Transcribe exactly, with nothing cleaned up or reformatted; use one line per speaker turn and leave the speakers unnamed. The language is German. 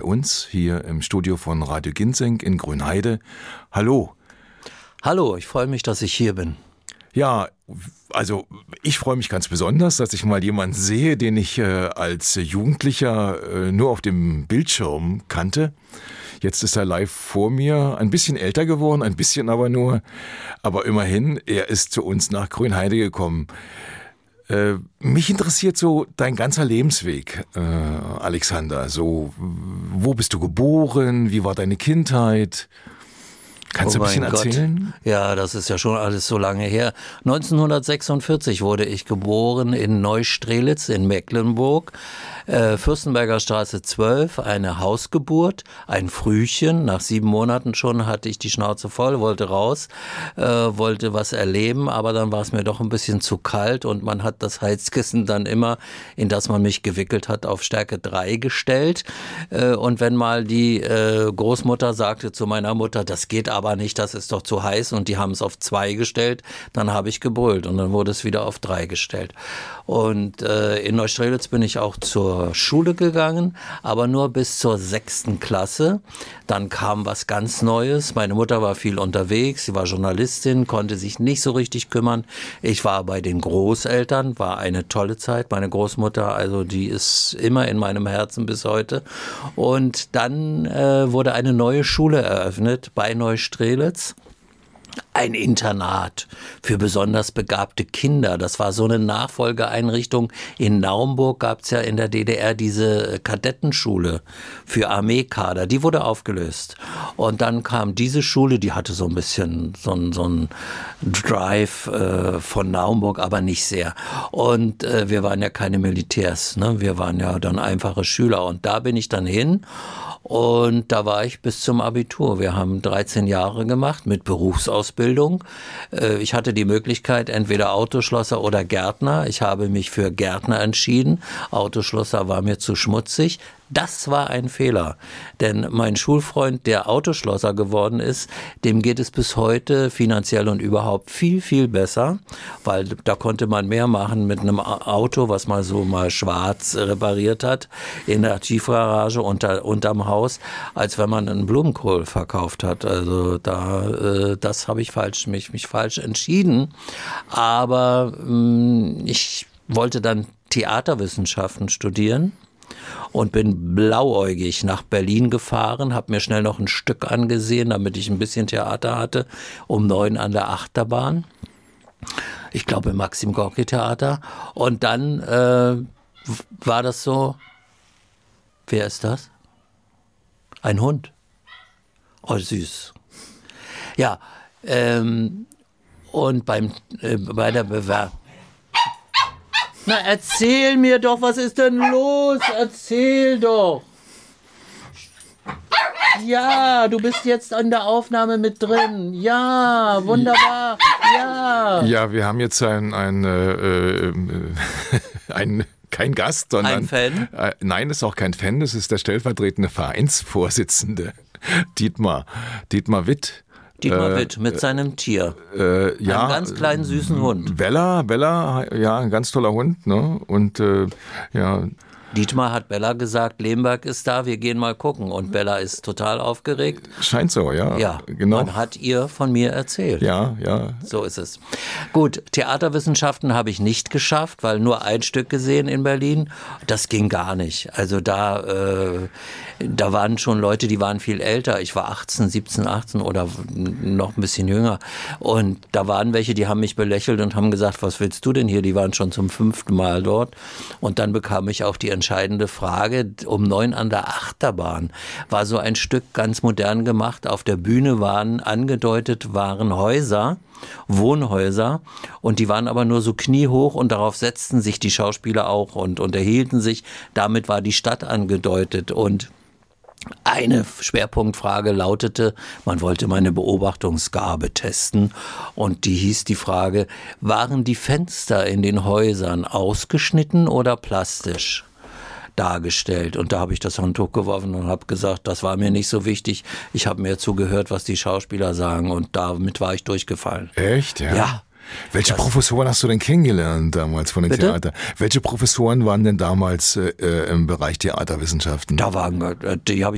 uns hier im Studio von Radio Ginseng in Grünheide. Hallo.
Hallo, ich freue mich, dass ich hier bin.
Ja, also ich freue mich ganz besonders, dass ich mal jemanden sehe, den ich äh, als Jugendlicher äh, nur auf dem Bildschirm kannte. Jetzt ist er live vor mir, ein bisschen älter geworden, ein bisschen aber nur. Aber immerhin, er ist zu uns nach Grünheide gekommen. Äh, mich interessiert so dein ganzer Lebensweg, äh, Alexander. So, wo bist du geboren? Wie war deine Kindheit? Kannst
oh
du ein bisschen
Gott.
erzählen?
Ja, das ist ja schon alles so lange her. neunzehnhundertsechsundvierzig wurde ich geboren in Neustrelitz in Mecklenburg. Äh, Fürstenberger Straße zwölf, eine Hausgeburt, ein Frühchen. Nach sieben Monaten schon hatte ich die Schnauze voll, wollte raus, äh, wollte was erleben, aber dann war es mir doch ein bisschen zu kalt und man hat das Heizkissen dann immer, in das man mich gewickelt hat, auf Stärke drei gestellt. Äh, und wenn mal die äh, Großmutter sagte zu meiner Mutter, das geht aber nicht, das ist doch zu heiß, und die haben es auf zwei gestellt, dann habe ich gebrüllt und dann wurde es wieder auf drei gestellt. Und äh, in Neustrelitz bin ich auch zur Schule gegangen, aber nur bis zur sechsten Klasse. Dann kam was ganz Neues. Meine Mutter war viel unterwegs, sie war Journalistin, konnte sich nicht so richtig kümmern. Ich war bei den Großeltern, war eine tolle Zeit. Meine Großmutter, also die ist immer in meinem Herzen bis heute. Und dann äh, wurde eine neue Schule eröffnet bei Neustrelitz. Ein Internat für besonders begabte Kinder. Das war so eine Nachfolgeeinrichtung. In Naumburg gab es ja in der D D R diese Kadettenschule für Armeekader. Die wurde aufgelöst. Und dann kam diese Schule, die hatte so ein bisschen so ein, so ein Drive äh, von Naumburg, aber nicht sehr. Und äh, wir waren ja keine Militärs, ne? Wir waren ja dann einfache Schüler. Und da bin ich dann hin. Und da war ich bis zum Abitur. Wir haben dreizehn Jahre gemacht mit Berufsausbildung. Ich hatte die Möglichkeit, entweder Autoschlosser oder Gärtner. Ich habe mich für Gärtner entschieden. Autoschlosser war mir zu schmutzig. Das war ein Fehler, denn mein Schulfreund, der Autoschlosser geworden ist, dem geht es bis heute finanziell und überhaupt viel, viel besser, weil da konnte man mehr machen mit einem Auto, was man so mal schwarz repariert hat, in der Tiefgarage unter, unterm Haus, als wenn man einen Blumenkohl verkauft hat. Also da, äh, das habe ich falsch, mich, mich falsch entschieden, aber mh, ich wollte dann Theaterwissenschaften studieren. Und bin blauäugig nach Berlin gefahren, habe mir schnell noch ein Stück angesehen, damit ich ein bisschen Theater hatte, um neun an der Achterbahn. Ich glaube im Maxim Gorki Theater. Und dann äh, war das so, wer ist das? Ein Hund. Oh, süß. Ja, ähm, und beim, äh, bei der Bewerbung. Na, erzähl mir doch, was ist denn los? Erzähl doch. Ja, du bist jetzt an der Aufnahme mit drin. Ja, wunderbar. Ja.
Ja, wir haben jetzt ein, ein, äh, äh, ein kein Gast, sondern...
Ein Fan?
Äh, nein, das ist auch kein Fan, das ist der stellvertretende Vereinsvorsitzende, Dietmar, Dietmar Witt.
Dietmar Witt mit seinem Tier.
Äh, ja,
einen ganz kleinen, süßen Hund.
Bella, Bella, ja, ein ganz toller Hund, ne? Und äh, ja...
Dietmar hat Bella gesagt, Lemberg ist da, wir gehen mal gucken. Und Bella ist total aufgeregt.
Scheint so, ja.
Ja,
genau.
Man hat ihr von mir erzählt.
Ja, ja.
So ist es. Gut, Theaterwissenschaften habe ich nicht geschafft, weil nur ein Stück gesehen in Berlin. Das ging gar nicht. Also da, äh, da waren schon Leute, die waren viel älter. Ich war achtzehn, siebzehn, achtzehn oder noch ein bisschen jünger. Und da waren welche, die haben mich belächelt und haben gesagt, was willst du denn hier? Die waren schon zum fünften Mal dort. Und dann bekam ich auch die entscheidende Frage, um neun an der Achterbahn. War so ein Stück ganz modern gemacht. Auf der Bühne waren angedeutet, waren Häuser, Wohnhäuser, und die waren aber nur so kniehoch und darauf setzten sich die Schauspieler auch und unterhielten sich. Damit war die Stadt angedeutet und eine Schwerpunktfrage lautete, man wollte meine Beobachtungsgabe testen und die hieß die Frage, waren die Fenster in den Häusern ausgeschnitten oder plastisch dargestellt? Und da habe ich das Handtuch geworfen und habe gesagt, das war mir nicht so wichtig. Ich habe mir zugehört, was die Schauspieler sagen, und damit war ich durchgefallen.
Echt? Ja.
Ja.
Welche
das
Professoren hast du denn kennengelernt damals von dem
Bitte?
Theater? Welche Professoren waren denn damals äh, im Bereich Theaterwissenschaften?
Da waren, die habe ich